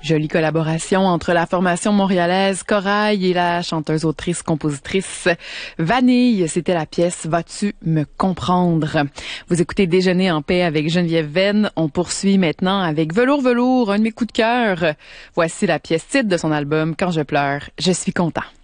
Jolie collaboration entre la formation montréalaise Corail et la chanteuse, autrice, compositrice Vanille. C'était la pièce Vas-tu me comprendre? Vous écoutez Déjeuner en paix avec Geneviève Venn. On poursuit maintenant avec Velours Velours, un de mes coups de cœur. Voici la pièce titre de son album Quand je pleure, je suis content.